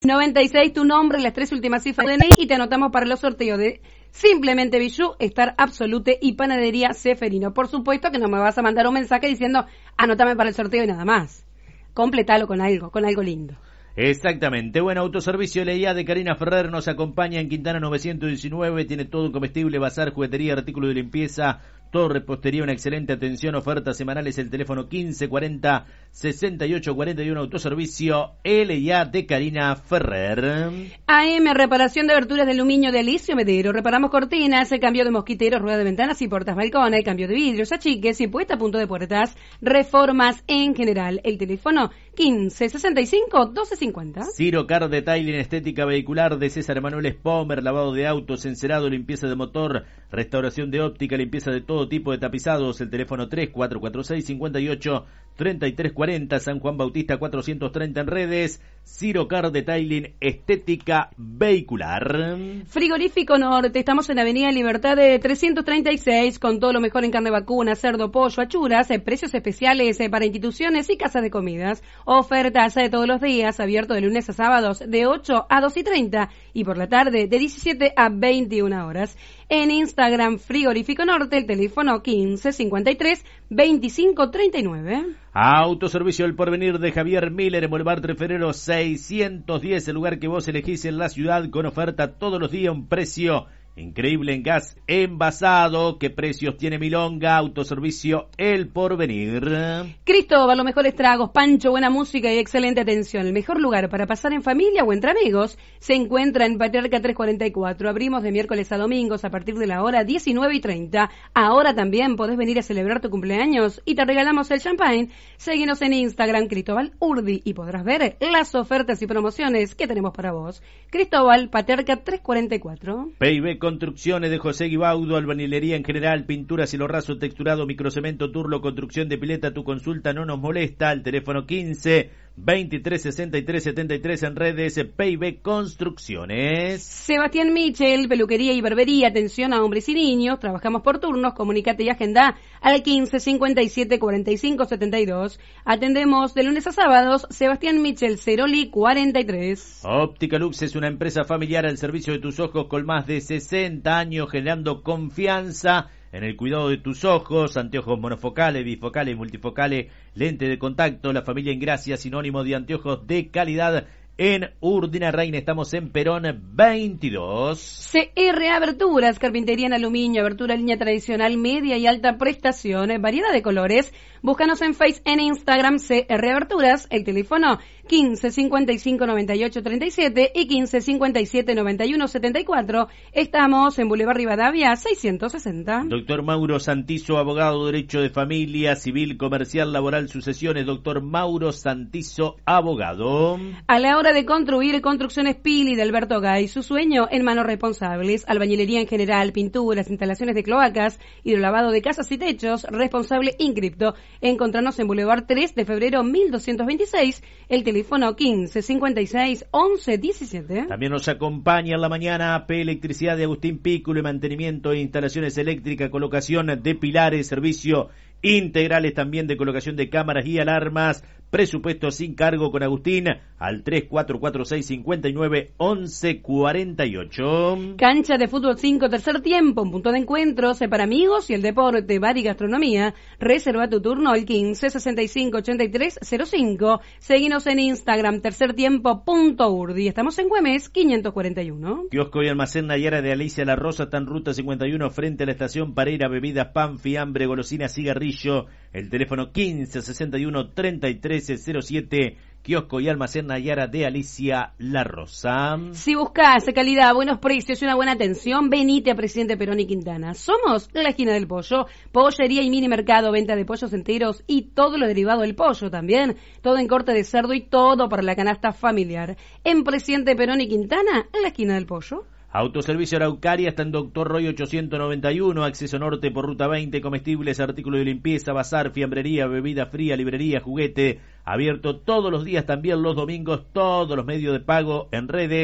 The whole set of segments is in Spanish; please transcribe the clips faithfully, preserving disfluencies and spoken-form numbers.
noventa y seis, tu nombre, las tres últimas cifras de D N I y te anotamos para los sorteos de Simplemente Bijú, Star Absolute y Panadería Ceferino. Por supuesto que no me vas a mandar un mensaje diciendo anótame para el sorteo y nada más. Completalo con algo, con algo lindo. Exactamente. Bueno, Autoservicio L I A de Karina Ferrer nos acompaña en Quintana novecientos diecinueve. Tiene todo un comestible, bazar, juguetería, artículos de limpieza, todo repostería, una excelente atención, ofertas semanales. El teléfono quince cuarenta, sesenta y ocho cuarenta y uno. Autoservicio L I A de Karina Ferrer. A M, reparación de aberturas de aluminio de Alicio Medero. Reparamos cortinas, el cambio de mosquiteros, ruedas de ventanas y puertas balcones, cambio de vidrios, achiques y puesta a punto de puertas, reformas en general. El teléfono quince sesenta y cinco doce cincuenta. Ciro Car Detailing, estética vehicular de César Emanuel Spomer, lavado de autos, encerado, limpieza de motor, restauración de óptica, limpieza de todo tipo de tapizados. El teléfono tres cuatro cuatro seis, cincuenta y ocho, treinta y tres cuarenta, San Juan Bautista cuatrocientos treinta en redes. Ciro Car Detailing, estética vehicular. Frigorífico Norte, estamos en Avenida Libertad de trescientos treinta y seis, con todo lo mejor en carne vacuna, cerdo, pollo, achuras, eh, precios especiales eh, para instituciones y casas de comidas. Ofertas de eh, todos los días, abierto de lunes a sábados de ocho a dos y treinta y por la tarde de diecisiete a veintiuna horas. En Instagram, Frigorífico Norte, el teléfono quince cincuenta y tres, veinticinco treinta y nueve. Autoservicio El Porvenir de Javier Miller en Boulevard tres Febrero seiscientos diez, el lugar que vos elegís en la ciudad, con oferta todos los días, un precio increíble en gas envasado. ¿Qué precios tiene Milonga? Autoservicio El Porvenir. Cristóbal, los mejores tragos, pancho, buena música y excelente atención. El mejor lugar para pasar en familia o entre amigos se encuentra en Patriarca trescientos cuarenta y cuatro. Abrimos de miércoles a domingos a partir de la hora diecinueve y treinta. Ahora también podés venir a celebrar tu cumpleaños y te regalamos el champagne. Seguinos en Instagram, Cristóbal Urdi, y podrás ver las ofertas y promociones que tenemos para vos. Cristóbal, Patriarca trescientos cuarenta y cuatro. P I B Construcciones de José Guibaudo, albañilería en general, pinturas y lo raso, texturado, microcemento, turlo, construcción de pileta. Tu consulta no nos molesta. El teléfono quince, veintitrés, sesenta y tres, setenta y tres en redes. P I B Construcciones. Sebastián Michel, peluquería y barbería, atención a hombres y niños, trabajamos por turnos, comunicate y agenda al quince cincuenta y siete cuarenta y cinco setenta y dos. Atendemos de lunes a sábados. Sebastián Michel, Ceroli cuarenta y tres. Óptica Lux es una empresa familiar al servicio de tus ojos con más de sesenta años, generando confianza en el cuidado de tus ojos. Anteojos monofocales, bifocales, multifocales, lente de contacto. La familia Ingracia, sinónimo de anteojos de calidad. En Urdinarrain estamos en Perón veintidós. C R Aberturas, carpintería en aluminio, abertura línea tradicional, media y alta prestación, variedad de colores. Búscanos en Face, en Instagram, C R Aberturas, el teléfono quince cincuenta y cinco noventa y ocho treinta y siete y quince cincuenta y siete noventa y uno setenta y cuatro. Estamos en Boulevard Rivadavia seiscientos sesenta. Doctor Mauro Santizo, abogado, derecho de familia, civil, comercial, laboral, sucesiones. Doctor Mauro Santizo, abogado. A la hora de construir, Construcciones Pili de Alberto Gay, su sueño en manos responsables, albañilería en general, pinturas, instalaciones de cloacas, hidrolavado de casas y techos, responsable Incripto. Encontrarnos en Boulevard tres de febrero mil doscientos veintiséis, el teléfono quince cincuenta y seis once diecisiete. También nos acompaña en la mañana A P Electricidad de Agustín Pículo, mantenimiento e instalaciones eléctricas, colocación de pilares, servicio integrales también de colocación de cámaras y alarmas. Presupuesto sin cargo con Agustín al tres cuatro cuatro seis, cincuenta y nueve, once cuarenta y ocho. Cancha de fútbol cinco, tercer tiempo, un punto de encuentro para amigos y el deporte, bar y gastronomía. Reserva tu turno al quince sesenta y cinco ochenta y tres cero cinco. Seguinos en Instagram, tercertiempo.urdi. Estamos en Güemes quinientos cuarenta y uno. Kiosco y almacén Nayara de Alicia La Rosa, está en ruta cincuenta y uno frente a la estación Pareira. Bebidas, pan, fiambre, golosinas, cigarrillo. El teléfono quince sesenta y uno treinta y tres cero siete. Kiosco y almacén Nayara de Alicia La Rosa. Si buscas calidad, buenos precios y una buena atención, venite a Presidente Perón y Quintana. Somos la esquina del pollo, pollería y mini mercado, venta de pollos enteros y todo lo derivado del pollo también. Todo en corte de cerdo y todo para la canasta familiar. En Presidente Perón y Quintana, en la esquina del pollo. Autoservicio Araucaria está en Doctor Roy ochocientos noventa y uno, acceso norte por ruta veinte, comestibles, artículos de limpieza, bazar, fiambrería, bebida fría, librería, juguete, abierto todos los días, también los domingos, todos los medios de pago en redes.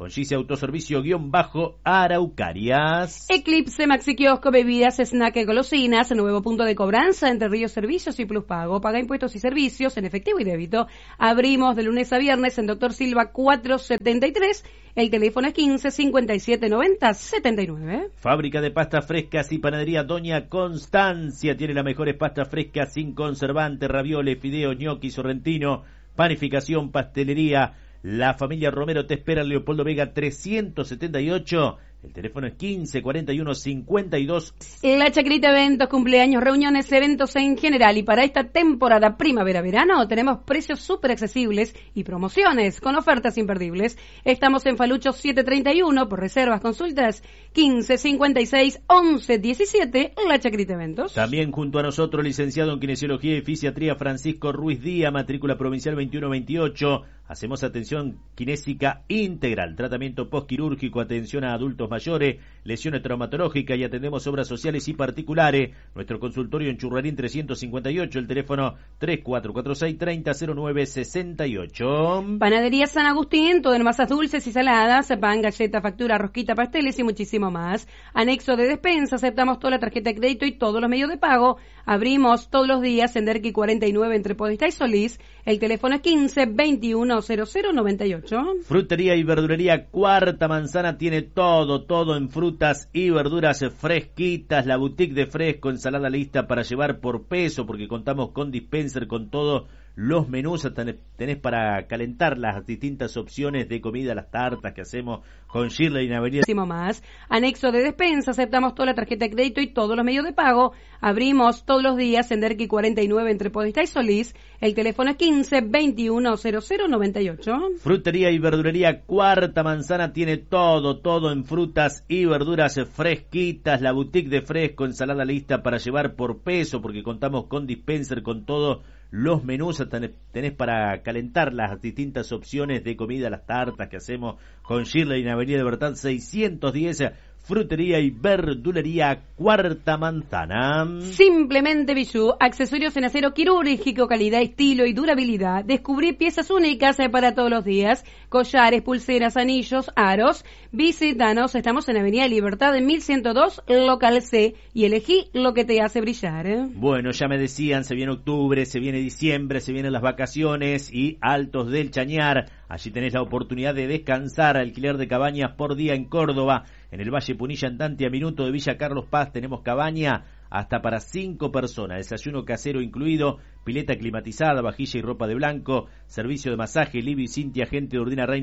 con Gise Autoservicio guión bajo Araucarias. Eclipse Maxi Kiosco, bebidas, snack, golosinas, nuevo punto de cobranza entre Río Servicios y Plus Pago. Paga impuestos y servicios en efectivo y débito. Abrimos de lunes a viernes en Doctor Silva cuatrocientos setenta y tres. El teléfono es quince, cincuenta y siete, noventa, setenta y nueve. Fábrica de pastas frescas y panadería Doña Constancia. Tiene las mejores pastas frescas sin conservante, ravioles, fideos, ñoqui, sorrentino, panificación, pastelería. La familia Romero te espera en Leopoldo Vega trescientos setenta y ocho. El teléfono es quince, cuarenta y uno, cincuenta y dos. La Chacrita Eventos, cumpleaños, reuniones, eventos en general. Y para esta temporada primavera-verano tenemos precios súper accesibles y promociones con ofertas imperdibles. Estamos en Falucho setecientos treinta y uno. Por reservas, consultas quince, cincuenta y seis, once, diecisiete. La Chacrita Eventos. También junto a nosotros, licenciado en Kinesiología y Fisiatría Francisco Ruiz Díaz, matrícula provincial veintiuno veintiocho. Hacemos atención kinésica integral, tratamiento postquirúrgico, atención a adultos mayores, lesiones traumatológicas y atendemos obras sociales y particulares. Nuestro consultorio en Churrarín trescientos cincuenta y ocho, el teléfono tres cuatro cuatro seis, treinta cero nueve sesenta y ocho. Panadería San Agustín, todo en masas dulces y saladas, pan, galleta, factura, rosquita, pasteles y muchísimo más. Anexo de despensa, aceptamos toda la tarjeta de crédito y todos los medios de pago. Abrimos todos los días en Derqui cuarenta y nueve entre Podestá y Solís. El teléfono es quince, veintiuno, cero cero, noventa y ocho. Frutería y verdulería Cuarta Manzana tiene todo, todo en frutas y verduras fresquitas. La boutique de fresco, ensalada lista para llevar por peso, porque contamos con dispenser, con todos los menús. Tenés para calentar las distintas opciones de comida, las tartas que hacemos con Shirley en Avenida. Más. Anexo de despensa, aceptamos toda la tarjeta de crédito y todos los medios de pago. Abrimos todos los días en Derqui cuarenta y nueve entre Podestá y Solís. El teléfono es quince, veintiuno, cero cero, noventa y ocho. Frutería y verdulería Cuarta Manzana tiene todo, todo en frutas y verduras fresquitas. La boutique de fresco, ensalada lista para llevar por peso, porque contamos con dispenser, con todo los menús. Tenés para calentar las distintas opciones de comida, las tartas que hacemos con Shirley en Avenida Libertad seiscientos diez. Frutería y verdulería Cuarta Manzana. Simplemente Bijou, accesorios en acero quirúrgico, calidad, estilo y durabilidad. Descubrí piezas únicas para todos los días, collares, pulseras, anillos, aros. Visítanos, estamos en Avenida Libertad en mil ciento dos, local C, y elegí lo que te hace brillar. Bueno, ya me decían, se viene octubre, se viene diciembre, se vienen las vacaciones y Altos del Chañar. Allí tenés la oportunidad de descansar, alquiler de cabañas por día en Córdoba. En el Valle Punilla, en Tanti, a minuto de Villa Carlos Paz, tenemos cabaña hasta para cinco personas. Desayuno casero incluido, pileta climatizada, vajilla y ropa de blanco, servicio de masaje, Libby, Cintia, gente de Ordina Reina.